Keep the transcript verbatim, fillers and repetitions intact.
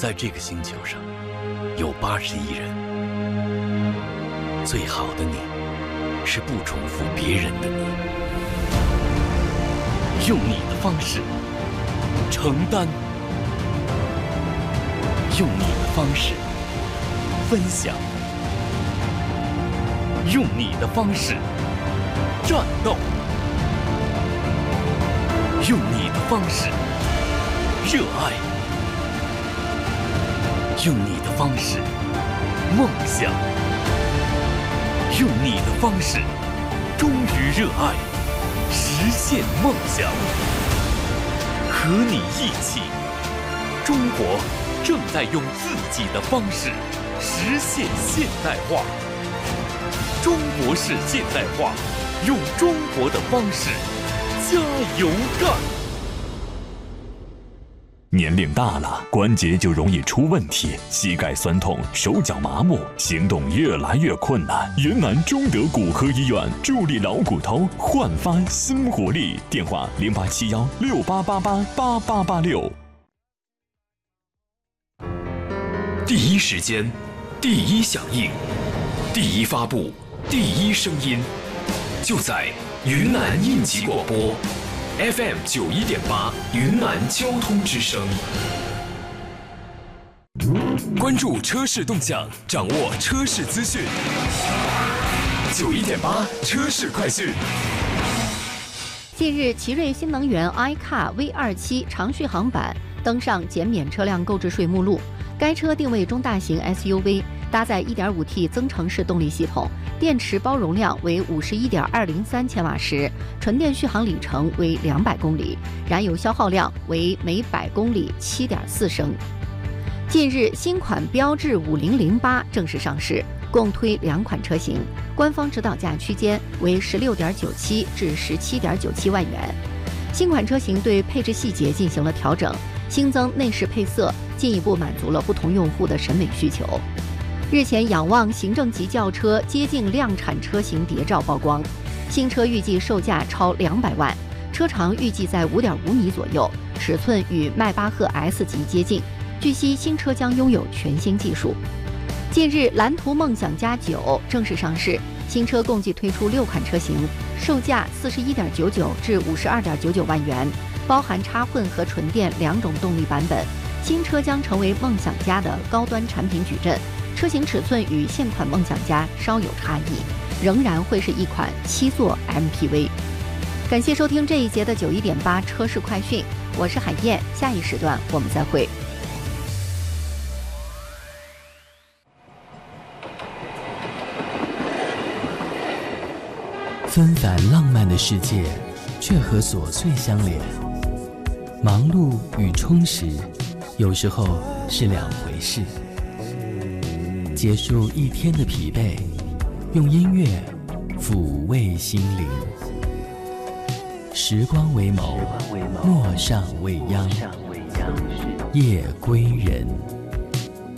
在这个星球上有八十亿人，最好的你是不重复别人的你，用你的方式承担，用你的方式分享，用你的方式战斗，用你的方式热爱，用你的方式梦想，用你的方式忠于热爱，实现梦想。和你一起，中国正在用自己的方式实现现代化。中国式现代化，用中国的方式加油干！ 年龄大了，关节就容易出问题，膝盖酸痛，手脚麻木，行动越来越困难。云南中德骨科医院助力老骨头，焕发新活力。电话零八七幺六八八八八八八六。 第一时间，第一响应，第一发布，第一声音，就在云南应急广播 F M 九一点八，云南交通之声。关注车市动向，掌握车市资讯。九一点八车市快讯。 近日，奇瑞新能源 iCar V 二十七长续航版登上减免车辆购置税目录。该车定位中大型 S U V， 搭载 一点五 T 增程式动力系统，电池包容量为 五十一点二零三千瓦时，纯电续航里程为两百公里，燃油消耗量为每百公里 七点四升。近日，新款标致五零零八正式上市，共推两款车型，官方指导价区间为 十六点九七至十七点九七万元。新款车型对配置细节进行了调整，新增内饰配色，进一步满足了不同用户的审美需求。日前，仰望行政级轿车接近量产车型谍照曝光，新车预计售价超两百万，车长预计在 五点五米左右，尺寸与迈巴赫 S 级接近。据悉，新车将拥有全新技术。近日，蓝图梦想家九正式上市，新车共计推出六款车型，售价四十一点九九至五十二点九九万元，包含插混和纯电两种动力版本。新车将成为梦想家的高端产品矩阵，车型尺寸与现款梦想家稍有差异，仍然会是一款七座 M P V。感谢收听这一节的九一点八车市快讯，我是海燕，下一时段我们再会。 纷繁浪漫的世界，却和琐碎相连。忙碌与充实，有时候是两回事。结束一天的疲惫，用音乐抚慰心灵。时光为眸，陌上未央，夜归人。